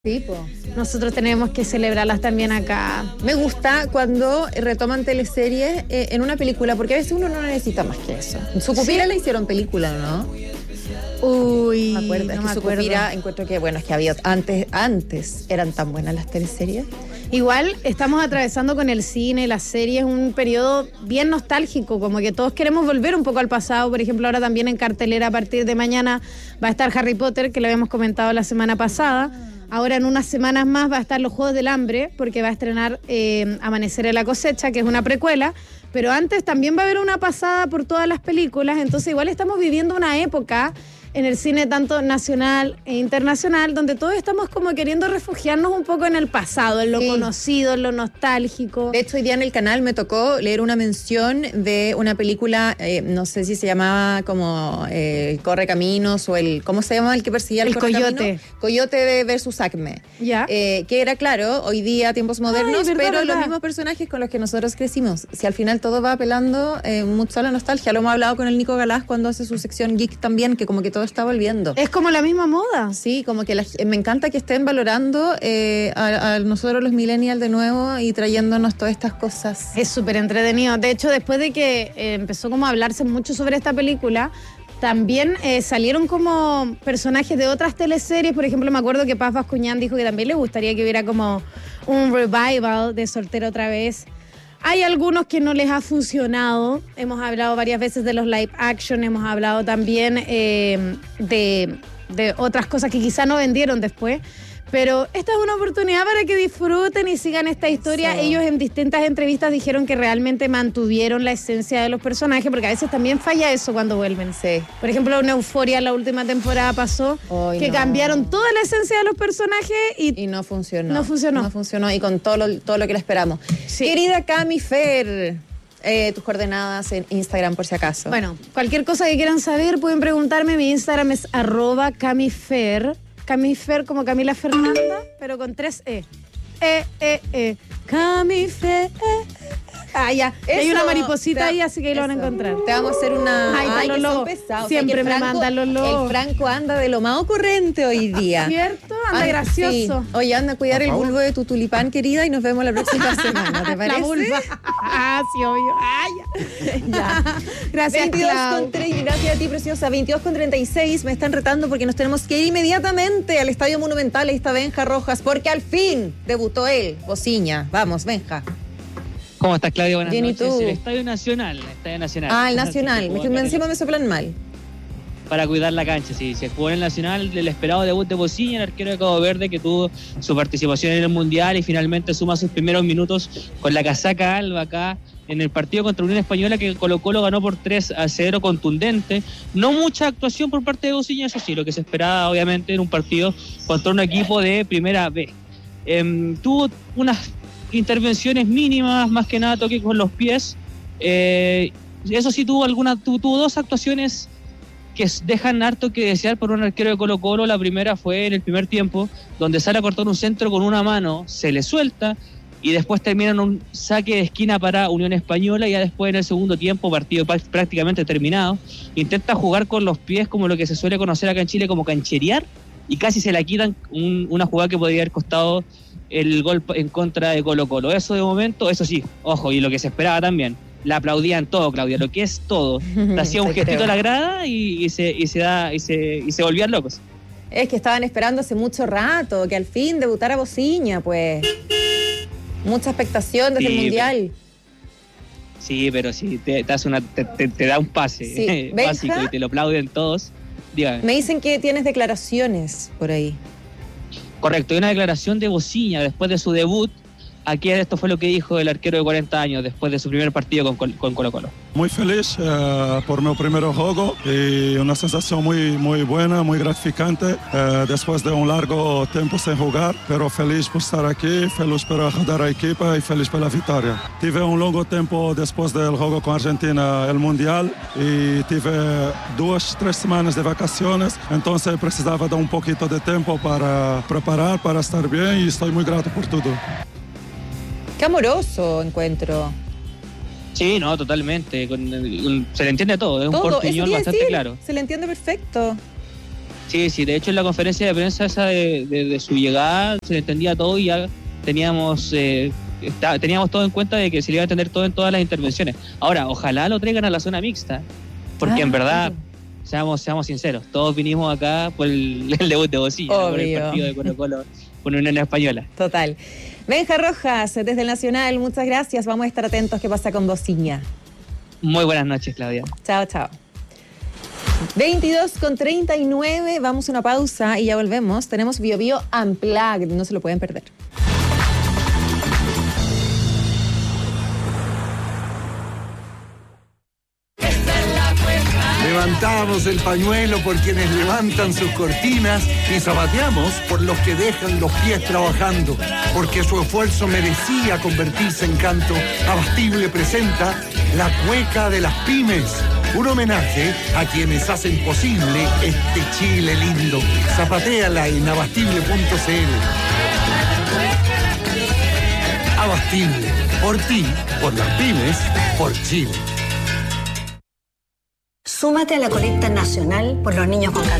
Sí, po. Nosotros tenemos que celebrarlas también acá. Me gusta cuando retoman teleseries en una película, porque a veces uno no necesita más que eso. Sucupira la hicieron película, ¿no? Uy, Me acuerdo, no es que me Sucupira acuerdo. encuentro que, bueno, es que había antes eran tan buenas las teleseries. Igual estamos atravesando con el cine, las series, un periodo bien nostálgico, como que todos queremos volver un poco al pasado. Por ejemplo, ahora también en cartelera a partir de mañana va a estar Harry Potter, que lo habíamos comentado la semana pasada. Ahora en unas semanas más va a estar Los Juegos del Hambre, porque va a estrenar Amanecer en la cosecha, que es una precuela. Pero antes también va a haber una pasada por todas las películas, entonces igual estamos viviendo una época en el cine tanto nacional e internacional, donde todos estamos como queriendo refugiarnos un poco en el pasado, en lo conocido, en lo nostálgico. De hecho, hoy día en el canal me tocó leer una mención de una película, no sé si se llamaba como Correcaminos o ¿cómo se llama el que perseguía el Coyote. Coyote versus Acme. Ya. Que era, claro, hoy día tiempos modernos, verdad, pero verdad. los mismos personajes con los que nosotros crecimos. Si al final todo va apelando mucho a la nostalgia. Lo hemos hablado con el Nico Galás cuando hace su sección Geek también, que como que todo está volviendo. Es como la misma moda. Sí, como que me encanta que estén valorando a nosotros los millennials de nuevo y trayéndonos todas estas cosas. Es súper entretenido. De hecho, después de que empezó como a hablarse mucho sobre esta película, también salieron como personajes de otras teleseries. Por ejemplo, me acuerdo que Paz Bascuñán dijo que también le gustaría que hubiera como un revival de Soltera otra vez. Hay algunos que no les ha funcionado. Hemos hablado varias veces de los live action, hemos hablado también de otras cosas que quizá no vendieron después. Pero esta es una oportunidad para que disfruten y sigan esta historia. Sí. Ellos en distintas entrevistas dijeron que realmente mantuvieron la esencia de los personajes, porque a veces también falla eso cuando vuelven. Sí. Por ejemplo, en Euforia la última temporada pasó que cambiaron toda la esencia de los personajes Y no funcionó. No funcionó. No funcionó y con todo lo que le esperamos. Sí. Querida Cami Fer, tus coordenadas en Instagram por si acaso. Bueno, cualquier cosa que quieran saber pueden preguntarme. Mi Instagram es @camifer. Camifer como Camila Fernanda, pero con 3 E. Camifer. Ah, ya. Hay una mariposita ahí, así que ahí lo van a encontrar. Te vamos a hacer una... Ahí están los que son logos. pesados. Siempre que me mandan los logos. El Franco anda de lo más ocurrente hoy día. ¿Cierto? Anda gracioso. Sí. Oye, anda a cuidar el bulbo de tu tulipán, querida, y nos vemos la próxima semana, ¿te parece? La vulva. Ah, sí, obvio. Ah, ya. Gracias, 22:30, gracias a ti, preciosa. 22:36, me están retando porque nos tenemos que ir inmediatamente al Estadio Monumental. Ahí está Benja Rojas, porque al fin debutó él, Bociña. Vamos, Benja. ¿Cómo estás, Claudia? Buenas Bien, ¿y noches. tú? El Estadio Nacional. Ah, el Nacional. Encima me soplan mal. Para cuidar la cancha, sí. Se jugó en el Nacional el esperado debut de Bociña, el arquero de Cabo Verde, que tuvo su participación en el Mundial y finalmente suma sus primeros minutos con la casaca alba acá en el partido contra Unión Española, que Colo-Colo ganó por 3-0 contundente. No mucha actuación por parte de Bociña, eso sí, lo que se esperaba obviamente en un partido contra un equipo de Primera B. Tuvo unas intervenciones mínimas, más que nada toque con los pies. Eso sí, tuvo dos actuaciones que dejan harto que desear por un arquero de Colo-Colo. La primera fue en el primer tiempo, donde sale a cortar un centro con una mano, se le suelta y después termina en un saque de esquina para Unión Española. Y ya después, en el segundo tiempo, partido prácticamente terminado, intenta jugar con los pies como lo que se suele conocer acá en Chile como cancherear, y casi se la quitan, una jugada que podría haber costado el gol en contra de Colo-Colo. Eso de momento, eso sí, ojo, y lo que se esperaba también, la aplaudían todo, Claudia, lo que es todo. Te hacía un gestito a la grada y se volvían locos. Es que estaban esperando hace mucho rato que al fin debutara Bociña, pues. Mucha expectación desde el Mundial. Sí, pero sí, te da un pase Sí. básico Benja, y te lo aplauden todos. Dígame. me dicen que tienes declaraciones por ahí. Correcto, hay una declaración de Bociña después de su debut. Aquí esto fue lo que dijo el arquero de 40 años después de su primer partido con Colo-Colo. Muy feliz por mi primer juego y una sensación muy buena, muy gratificante después de un largo tiempo sin jugar, pero feliz por estar aquí, feliz por ayudar a la equipa y feliz por la victoria. Tuve un largo tiempo después del juego con Argentina, el Mundial, y tuve 2-3 semanas de vacaciones, entonces precisaba de un poquito de tiempo para preparar, para estar bien, y estoy muy grato por todo. Qué amoroso encuentro. Sí, no, totalmente. Se le entiende todo, es un portuñol bastante claro. Se le entiende perfecto. Sí, de hecho en la conferencia de prensa esa de su llegada se le entendía todo y ya teníamos todo en cuenta de que se le iba a entender todo en todas las intervenciones. Ahora, ojalá lo traigan a la zona mixta, porque en verdad, seamos sinceros, todos vinimos acá por el debut de Bocilla, por el partido de Colo-Colo con Unión Española. Total. Benja Rojas, desde el Nacional, muchas gracias. Vamos a estar atentos qué pasa con Bocilla. Muy buenas noches, Claudia. Chao. 22:39, vamos a una pausa y ya volvemos. Tenemos Bio Bio Unplugged, no se lo pueden perder. Levantamos el pañuelo por quienes levantan sus cortinas y zapateamos por los que dejan los pies trabajando, porque su esfuerzo merecía convertirse en canto. Abastible presenta La Cueca de las Pymes, un homenaje a quienes hacen posible este Chile lindo. Zapatéala en abastible.cl. Abastible, por ti, por las pymes, por Chile. Súmate a la colecta nacional por los niños con cáncer.